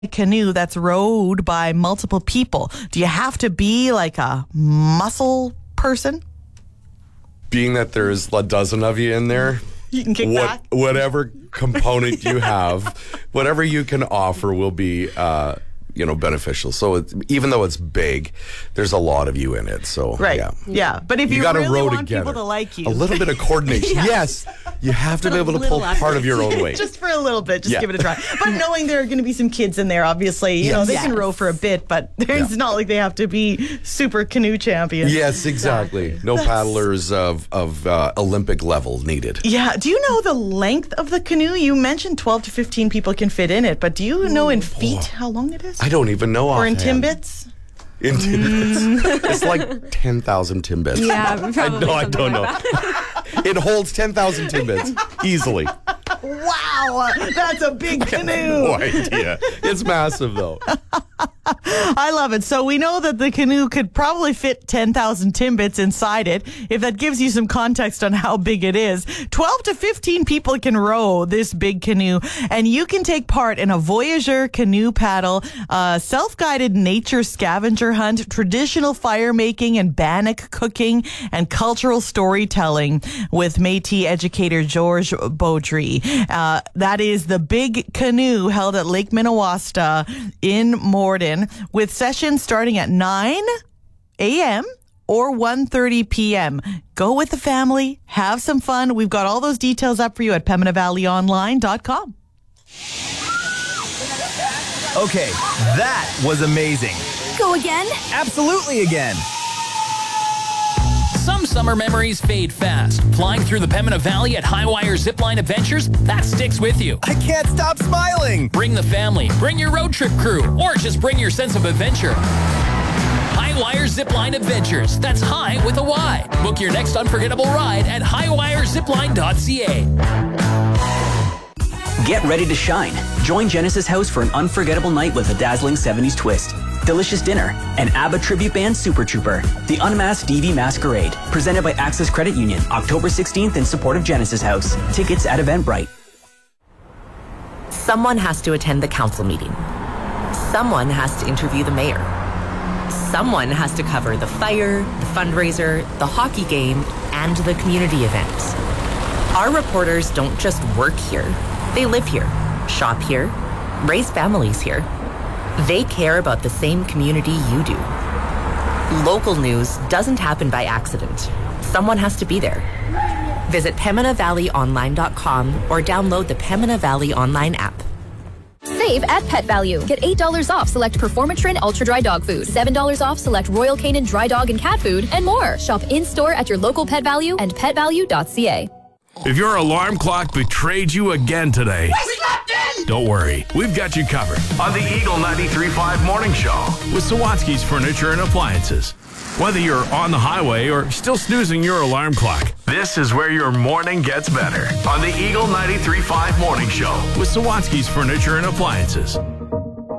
canoe that's rowed by multiple people? Do you have to be like a muscle person? Being that there's a dozen of you in there, You can kick back. Whatever component you have, whatever you can offer will be beneficial. So even though it's big, there's a lot of you in it. So Right. Yeah. But if you gotta really row want together. people to like you, A little bit of coordination. Yes. You have to be able to pull part of your own weight. just for a little bit, just Yeah. give it a try. But knowing there are going to be some kids in there, obviously, you know, they can row for a bit, but it's not like they have to be super canoe champions. Yes, exactly. No paddlers of Olympic level needed. Yeah. Do you know the length of the canoe? You mentioned 12 to 15 people can fit in it, but do you know in feet how long it is? I don't even know Or in offhand. Timbits? In Timbits. It's like 10,000 Timbits. Yeah, probably. I don't know. It holds 10,000 Timbits easily. Wow, that's a big canoe. No idea. It's massive, though. I love it. So we know that the canoe could probably fit 10,000 Timbits inside it. If that gives you some context on how big it is, 12 to 15 people can row this big canoe, and you can take part in a Voyager canoe paddle, self-guided nature scavenger hunt, traditional fire making and bannock cooking, and cultural storytelling with Métis educator George Beaudry. That is the big canoe held at Lake Minnewaska in Morden, with sessions starting at 9 a.m. or 1:30 p.m. Go with the family, have some fun. We've got all those details up for you at PembinaValleyOnline.com. Okay, that was amazing. Go again? Absolutely again. Some summer memories fade fast. Flying through the Pembina Valley at Highwire Zipline Adventures, that sticks with you. I can't stop smiling. Bring the family, bring your road trip crew, or just bring your sense of adventure. Highwire Zipline Adventures. That's high with a Y. Book your next unforgettable ride at highwirezipline.ca. Get ready to shine. Join Genesis House for an unforgettable night with a dazzling 70s twist. Delicious dinner, and ABBA tribute band Super Trooper, The Unmasked DV Masquerade, presented by Access Credit Union, October 16th in support of Genesis House. Tickets at Eventbrite. Someone has to attend the council meeting. Someone has to interview the mayor. Someone has to cover the fire, the fundraiser, the hockey game, and the community events. Our reporters don't just work here. They live here, shop here, raise families here. They care about the same community you do. Local news doesn't happen by accident. Someone has to be there. Visit PembinaValleyOnline.com or download the Pembina Valley Online app. Save at Pet Value. Get $8 off select Performatrin Ultra Dry Dog Food, $7 off select Royal Canin Dry Dog and Cat Food, and more. Shop in-store at your local Pet Value and petvalue.ca. If your alarm clock betrayed you again today, don't worry, we've got you covered on the Eagle 93.5 Morning Show with Sawatsky's Furniture and Appliances. Whether you're on the highway or still snoozing your alarm clock, this is where your morning gets better on the Eagle 93.5 Morning Show with Sawatsky's Furniture and Appliances.